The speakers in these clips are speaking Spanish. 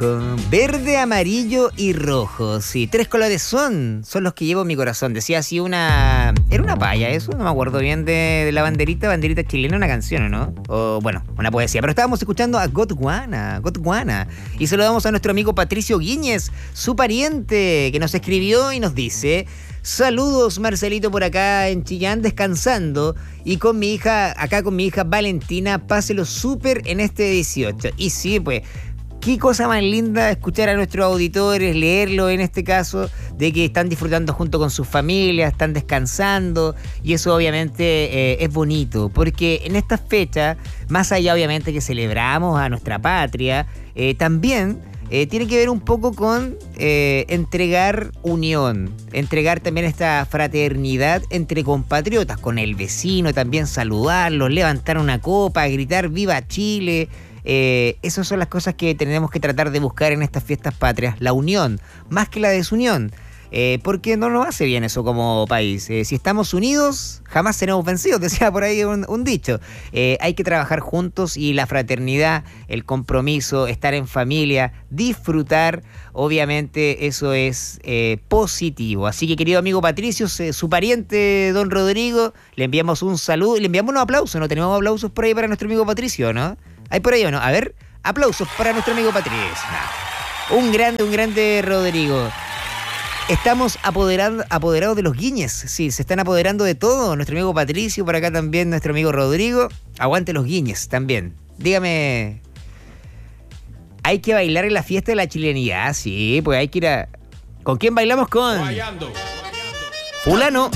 blanco, verde, amarillo y rojo. Sí, 3 colores son los que llevo en mi corazón. Decía así una... ¿Era una paya eso? No me acuerdo bien de la banderita chilena, una canción, ¿o no? O bueno, una poesía. Pero estábamos escuchando a Gondwana. Y saludamos a nuestro amigo Patricio Guíñez, su pariente, que nos escribió y nos dice... Saludos, Marcelito, por acá en Chillán, descansando. Y con mi hija Valentina, páselo súper en este 18. Y sí, pues, qué cosa más linda escuchar a nuestros auditores, leerlo en este caso, de que están disfrutando junto con sus familias, están descansando. Y eso obviamente es bonito, porque en estas fechas, más allá obviamente que celebramos a nuestra patria, también... tiene que ver un poco con entregar unión, entregar también esta fraternidad entre compatriotas, con el vecino, también saludarlos, levantar una copa, gritar ¡Viva Chile! Esas son las cosas que tenemos que tratar de buscar en estas fiestas patrias, la unión, más que la desunión. Porque no nos hace bien eso como país. Si estamos unidos, jamás seremos vencidos, decía por ahí un dicho. Hay que trabajar juntos y la fraternidad, el compromiso, estar en familia, disfrutar, obviamente eso es positivo. Así que, querido amigo Patricio, su pariente don Rodrigo, le enviamos un saludo y le enviamos unos aplausos. ¿No tenemos aplausos por ahí para nuestro amigo Patricio, no? ¿Hay por ahí o no? A ver, aplausos para nuestro amigo Patricio. Un grande Rodrigo. Estamos apoderados de los Guíñez, sí, se están apoderando de todo. Nuestro amigo Patricio, por acá también nuestro amigo Rodrigo. Aguante los Guíñez también. Dígame, ¿hay que bailar en la fiesta de la chilenidad? Sí, pues hay que ir a... ¿Con quién bailamos? Con... Fulano.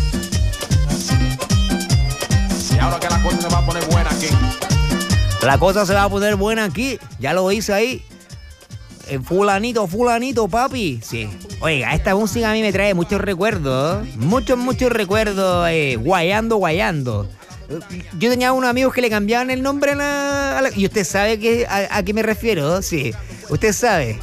Y ahora que la cosa se va a poner buena aquí. La cosa se va a poner buena aquí, ya lo hice ahí. Fulanito, papi. Sí. Oiga, esta música a mí me trae muchos recuerdos. Muchos recuerdos. Guayando. Yo tenía unos amigos que le cambiaban el nombre a la... Y usted sabe a qué me refiero, sí. Usted sabe.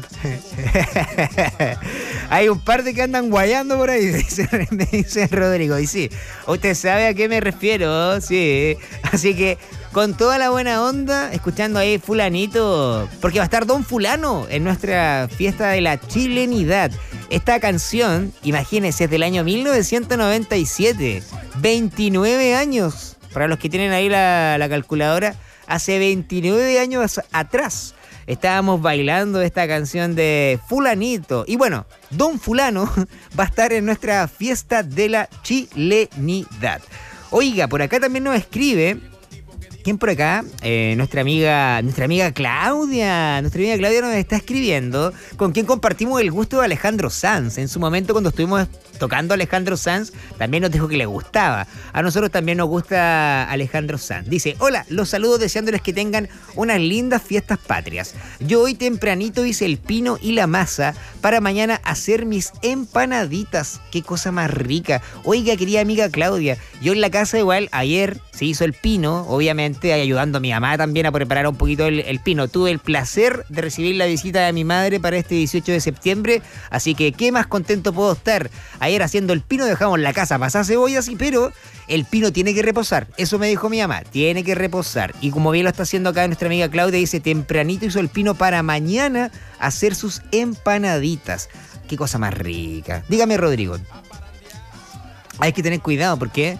Hay un par de que andan guayando por ahí, me dice Rodrigo. Y sí, usted sabe a qué me refiero, sí. Así que... con toda la buena onda, escuchando ahí Fulanito, porque va a estar Don Fulano en nuestra fiesta de la chilenidad. Esta canción, imagínense, es del año 1997, 29 años, para los que tienen ahí la calculadora, hace 29 años atrás estábamos bailando esta canción de Fulanito. Y bueno, Don Fulano va a estar en nuestra fiesta de la chilenidad. Oiga, por acá también nos escribe... ¿Quién por acá? Nuestra amiga Claudia. Nuestra amiga Claudia nos está escribiendo, con quien compartimos el gusto de Alejandro Sanz. En su momento, cuando estuvimos tocando a Alejandro Sanz, también nos dijo que le gustaba. A nosotros también nos gusta Alejandro Sanz. Dice, hola, los saludos deseándoles que tengan unas lindas fiestas patrias. Yo hoy tempranito hice el pino y la masa para mañana hacer mis empanaditas. Qué cosa más rica. Oiga, querida amiga Claudia, yo en la casa igual, ayer se hizo el pino, obviamente, ayudando a mi mamá también a preparar un poquito el pino. Tuve el placer de recibir la visita de mi madre para este 18 de septiembre, así que qué más contento puedo estar. Ayer haciendo el pino dejamos la casa pasar cebollas, pero el pino tiene que reposar. Eso me dijo mi mamá, tiene que reposar. Y como bien lo está haciendo acá nuestra amiga Claudia, dice, tempranito hizo el pino para mañana hacer sus empanaditas. Qué cosa más rica. Dígame, Rodrigo. Hay que tener cuidado, ¿por qué?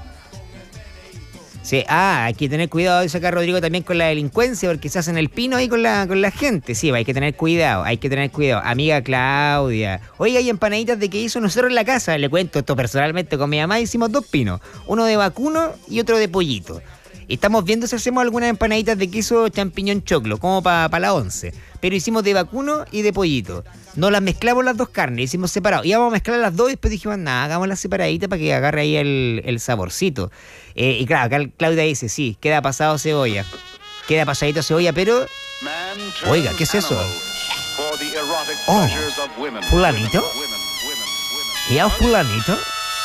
Sí, hay que tener cuidado, dice acá Rodrigo, también con la delincuencia, porque se hacen el pino ahí con la gente. Sí, hay que tener cuidado, Amiga Claudia. Oiga, hay empanaditas de que hizo nosotros en la casa. Le cuento esto personalmente, con mi mamá hicimos 2 pinos. Uno de vacuno y otro de pollito. Y estamos viendo si hacemos algunas empanaditas de queso champiñón choclo, como para la 11. Pero hicimos de vacuno y de pollito. No las mezclamos las dos carnes, hicimos separados. Íbamos a mezclar las dos y después dijimos, nada, hagámoslas separaditas para que agarre ahí el saborcito. Y claro, acá Claudia dice, sí, queda pasado cebolla. Queda pasadito cebolla, pero... Oiga, ¿qué es eso? Oh, ¿Fulanito? ¿Ya Fulanito?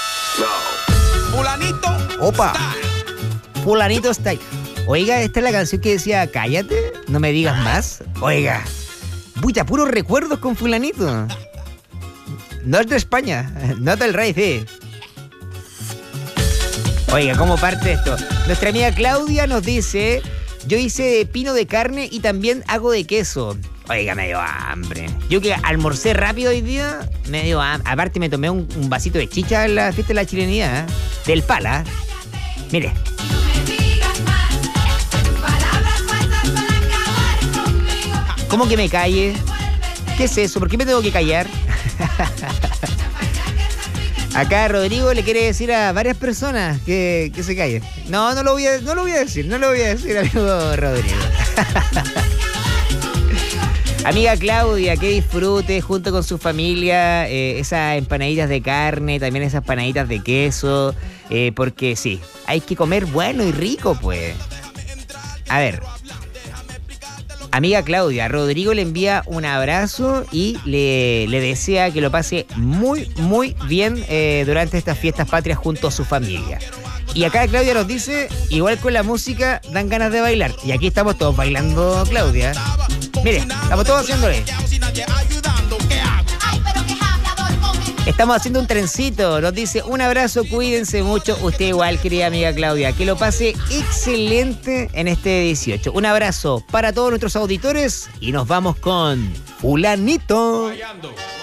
Fulanito. Opa. Fulanito está ahí. Oiga, esta es la canción que decía, cállate, no me digas más. Oiga, pucha, puros recuerdos con Fulanito. No es de España, no es del rey, sí. Oiga, ¿cómo parte esto? Nuestra amiga Claudia nos dice, yo hice pino de carne y también hago de queso. Oiga, me dio hambre. Yo que almorcé rápido hoy día, me dio hambre. Aparte me tomé un vasito de chicha en la fiesta de la chilenidad, ¿eh? Del Pala. Mire. ¿Cómo que me calle? ¿Qué es eso? ¿Por qué me tengo que callar? Acá Rodrigo le quiere decir a varias personas que se callen. No lo voy a decir, amigo Rodrigo. Amiga Claudia, que disfrute junto con su familia esas empanaditas de carne, también esas empanaditas de queso, porque sí, hay que comer bueno y rico, pues. A ver, amiga Claudia, Rodrigo le envía un abrazo y le desea que lo pase muy, muy bien durante estas fiestas patrias junto a su familia. Y acá Claudia nos dice, igual con la música dan ganas de bailar. Y aquí estamos todos bailando, Claudia. Mire, estamos todos haciéndole. Estamos haciendo un trencito. Nos dice, un abrazo, cuídense mucho. Usted igual, querida amiga Claudia. Que lo pase excelente en este 18. Un abrazo para todos nuestros auditores y nos vamos con Fulanito.